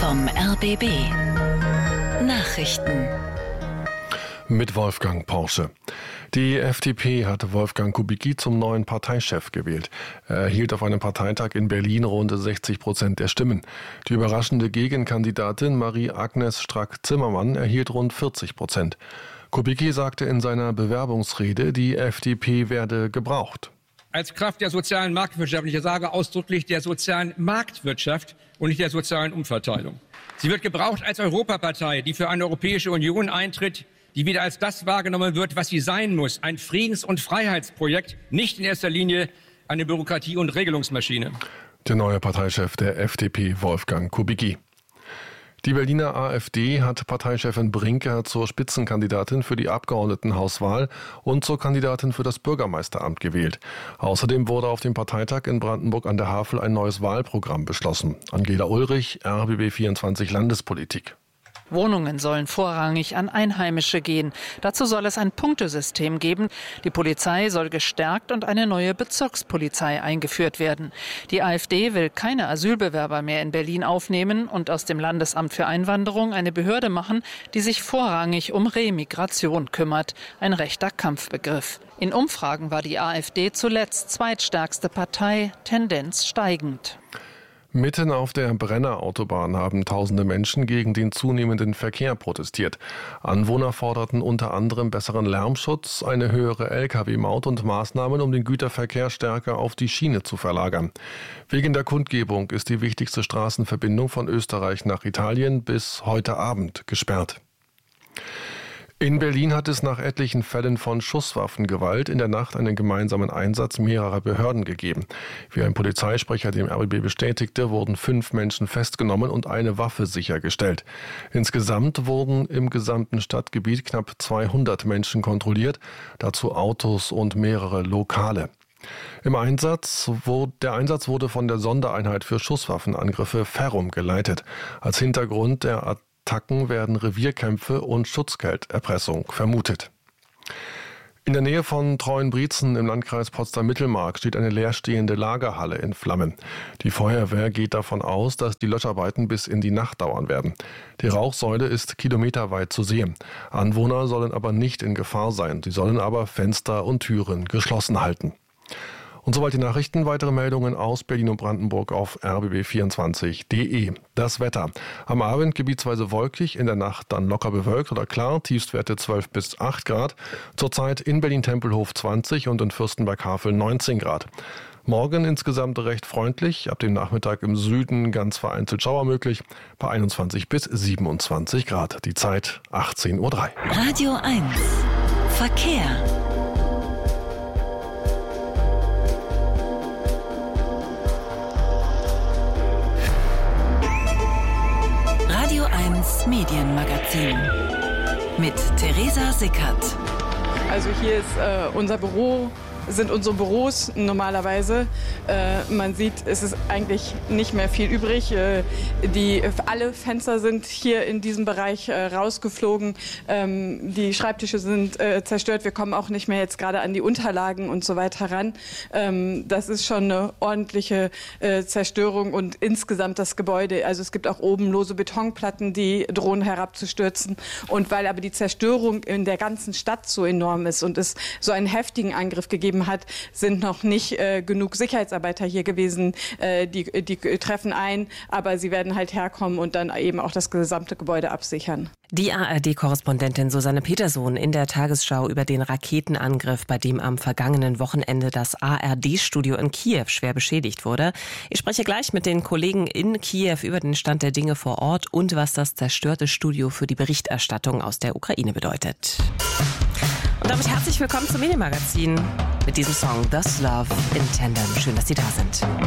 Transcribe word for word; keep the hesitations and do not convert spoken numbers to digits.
vom R B B. Nachrichten mit Wolfgang Porsche. Die F D P hat Wolfgang Kubicki zum neuen Parteichef gewählt. Er erhielt auf einem Parteitag in Berlin rund sechzig Prozent der Stimmen. Die überraschende Gegenkandidatin Marie-Agnes Strack-Zimmermann erhielt rund vierzig Prozent. Kubicki sagte in seiner Bewerbungsrede, die F D P werde gebraucht. Als Kraft der sozialen Marktwirtschaft, ich sage ausdrücklich der sozialen Marktwirtschaft und nicht der sozialen Umverteilung. Sie wird gebraucht als Europapartei, die für eine Europäische Union eintritt, die wieder als das wahrgenommen wird, was sie sein muss, ein Friedens- und Freiheitsprojekt, nicht in erster Linie eine Bürokratie- und Regelungsmaschine. Der neue Parteichef der F D P, Wolfgang Kubicki. Die Berliner AfD hat Parteichefin Brinker zur Spitzenkandidatin für die Abgeordnetenhauswahl und zur Kandidatin für das Bürgermeisteramt gewählt. Außerdem wurde auf dem Parteitag in Brandenburg an der Havel ein neues Wahlprogramm beschlossen. Angela Ulrich, R B B vierundzwanzig Landespolitik. Wohnungen sollen vorrangig an Einheimische gehen. Dazu soll es ein Punktesystem geben. Die Polizei soll gestärkt und eine neue Bezirkspolizei eingeführt werden. Die AfD will keine Asylbewerber mehr in Berlin aufnehmen und aus dem Landesamt für Einwanderung eine Behörde machen, die sich vorrangig um Remigration kümmert. Ein rechter Kampfbegriff. In Umfragen war die AfD zuletzt zweitstärkste Partei, Tendenz steigend. Mitten auf der Brenner-Autobahn haben tausende Menschen gegen den zunehmenden Verkehr protestiert. Anwohner forderten unter anderem besseren Lärmschutz, eine höhere L K W-Maut und Maßnahmen, um den Güterverkehr stärker auf die Schiene zu verlagern. Wegen der Kundgebung ist die wichtigste Straßenverbindung von Österreich nach Italien bis heute Abend gesperrt. In Berlin hat es nach etlichen Fällen von Schusswaffengewalt in der Nacht einen gemeinsamen Einsatz mehrerer Behörden gegeben. Wie ein Polizeisprecher dem R B B bestätigte, wurden fünf Menschen festgenommen und eine Waffe sichergestellt. Insgesamt wurden im gesamten Stadtgebiet knapp zweihundert Menschen kontrolliert, dazu Autos und mehrere Lokale. Im Einsatz wurde, der Einsatz wurde von der Sondereinheit für Schusswaffenangriffe Ferrum geleitet. Als Hintergrund der Attacken werden Revierkämpfe und Schutzgelderpressung vermutet. In der Nähe von Treuenbrietzen im Landkreis Potsdam-Mittelmark steht eine leerstehende Lagerhalle in Flammen. Die Feuerwehr geht davon aus, dass die Löscharbeiten bis in die Nacht dauern werden. Die Rauchsäule ist kilometerweit zu sehen. Anwohner sollen aber nicht in Gefahr sein. Sie sollen aber Fenster und Türen geschlossen halten. Und soweit die Nachrichten. Weitere Meldungen aus Berlin und Brandenburg auf r b b vierundzwanzig punkt d e. Das Wetter. Am Abend gebietsweise wolkig, in der Nacht dann locker bewölkt oder klar, Tiefstwerte zwölf bis acht Grad. Zurzeit in Berlin-Tempelhof zwanzig und in Fürstenberg-Havel neunzehn Grad. Morgen insgesamt recht freundlich, ab dem Nachmittag im Süden ganz vereinzelt Schauer möglich, bei einundzwanzig bis siebenundzwanzig Grad. Die Zeit achtzehn Uhr drei. Radio eins Verkehr. Radio eins Medienmagazin mit Theresa Sickert. Also hier ist äh, unser Büro, sind unsere Büros normalerweise. Äh, man sieht, es ist eigentlich nicht mehr viel übrig. Äh, die, alle Fenster sind hier in diesem Bereich äh, rausgeflogen. Ähm, die Schreibtische sind äh, zerstört. Wir kommen auch nicht mehr jetzt gerade an die Unterlagen und so weiter ran. Ähm, das ist schon eine ordentliche äh, Zerstörung und insgesamt das Gebäude. Also es gibt auch oben lose Betonplatten, die drohen herabzustürzen. Und weil aber die Zerstörung in der ganzen Stadt so enorm ist und es so einen heftigen Angriff gegeben hat, sind noch nicht äh, genug Sicherheitsarbeiter hier gewesen. Äh, die, die treffen ein, aber sie werden halt herkommen und dann eben auch das gesamte Gebäude absichern. Die A R D-Korrespondentin Susanne Petersohn in der Tagesschau über den Raketenangriff, bei dem am vergangenen Wochenende das A R D-Studio in Kiew schwer beschädigt wurde. Ich spreche gleich mit den Kollegen in Kiew über den Stand der Dinge vor Ort und was das zerstörte Studio für die Berichterstattung aus der Ukraine bedeutet. Und damit herzlich willkommen zum Medienmagazin mit diesem Song Thus Love in Tandem. Schön, dass Sie da sind.